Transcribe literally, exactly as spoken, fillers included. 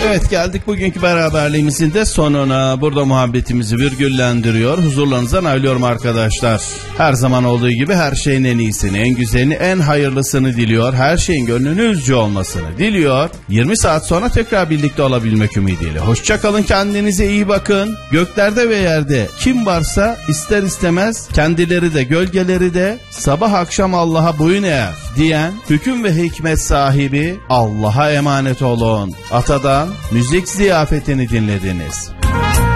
Evet, geldik bugünkü beraberliğimizin de sonuna. Burada muhabbetimizi virgüllendiriyor, huzurlarınızdan ayrılıyorum arkadaşlar. Her zaman olduğu gibi her şeyin en iyisini, en güzelini, en hayırlısını diliyor. Her şeyin gönlünüzce olmasını diliyor. yirmi saat sonra tekrar birlikte olabilmek ümidiyle. Hoşça kalın, kendinize iyi bakın. Göklerde ve yerde kim varsa ister istemez kendileri de gölgeleri de sabah akşam Allah'a boyun eğer diyen hüküm ve hikmet sahibi Allah'a emanet olun. Atadan müzik ziyafetini dinlediniz.